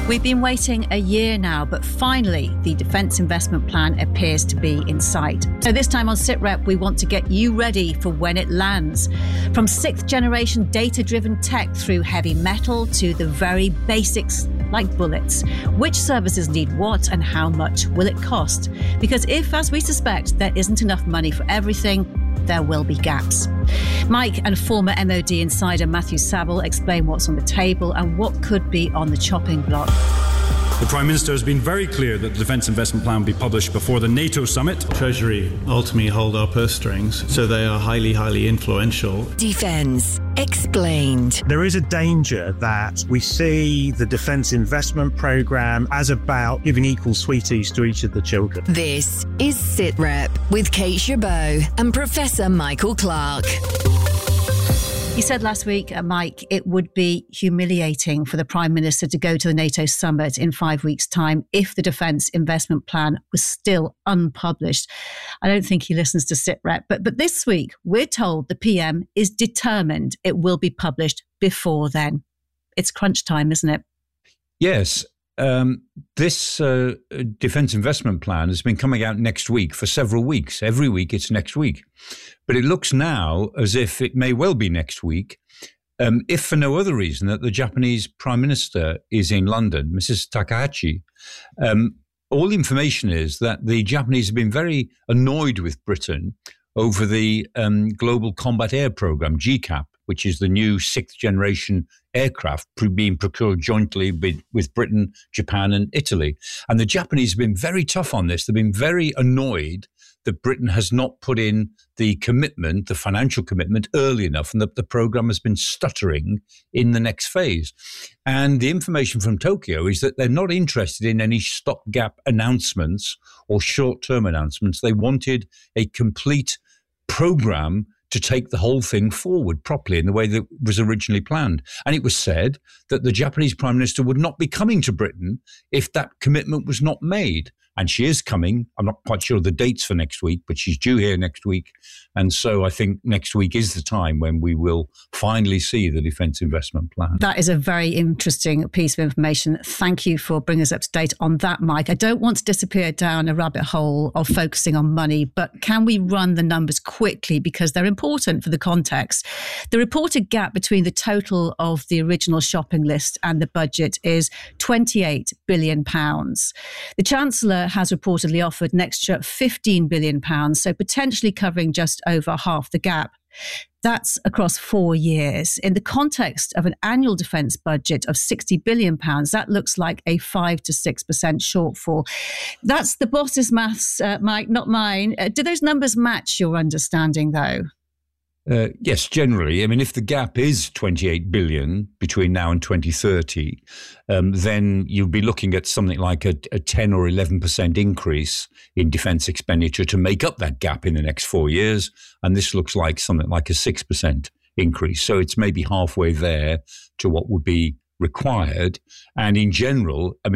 We've been waiting a year now, but finally the Defence Investment Plan appears to be in sight. So this time on SITREP, we want to get you ready for when it lands. From sixth generation data-driven tech through heavy metal to the very basics like bullets. Which services need what and how much will it cost? Because if, as we suspect, there isn't enough money for everything, there will be gaps. Mike and former MOD insider Matthew Saville explain what's on the table and what could be on the chopping block. The Prime Minister has been very clear that the Defence Investment Plan will be published before the NATO summit. Treasury ultimately hold our purse strings, so they are highly, highly influential. Defence Explained. There is a danger that we see the Defence Investment Programme as about giving equal sweeties to each of the children. This is SITREP with Kate Chabot and Professor Michael Clark. He said last week, Mike, it would be humiliating for the Prime Minister to go to the NATO summit in 5 weeks' time if the Defence Investment Plan was still unpublished. I don't think he listens to SITREP, but this week we're told the PM is determined it will be published before then. It's crunch time, isn't it? Yes. This Defence Investment Plan has been coming out next week for several weeks. Every week it's next week. But it looks now as if it may well be next week, if for no other reason that the Japanese Prime Minister is in London, Mrs. Takahashi. All the information is that the Japanese have been very annoyed with Britain over the Global Combat Air Programme, GCAP, which is the new sixth generation aircraft being procured jointly with Britain, Japan and Italy. And the Japanese have been very tough on this. They've been very annoyed that Britain has not put in the commitment, the financial commitment, early enough, and that the programme has been stuttering in the next phase. And the information from Tokyo is that they're not interested in any stopgap announcements or short-term announcements. They wanted a complete programme to take the whole thing forward properly in the way that was originally planned. And it was said that the Japanese Prime Minister would not be coming to Britain if that commitment was not made. And she is coming. I'm not quite sure of the dates for next week, but she's due here next week. And so I think next week is the time when we will finally see the Defence Investment Plan. That is a very interesting piece of information. Thank you for bringing us up to date on that, Mike. I don't want to disappear down a rabbit hole of focusing on money, but can we run the numbers quickly because they're important for the context? The reported gap between the total of the original shopping list and the budget is £28 billion. The Chancellor has reportedly offered an extra £15 billion, so potentially covering just over half the gap. That's across 4 years. In the context of an annual defence budget of £60 billion, that looks like a 5 to 6% shortfall. That's the boss's maths, Mike, not mine. Do those numbers match your understanding, though? Yes, generally. I mean, if the gap is 28 billion between now and 2030, then you'll be looking at something like a 10 or 11% increase in defence expenditure to make up that gap in the next 4 years. And this looks like something like a 6% increase. So it's maybe halfway there to what would be required. And in general, I mean,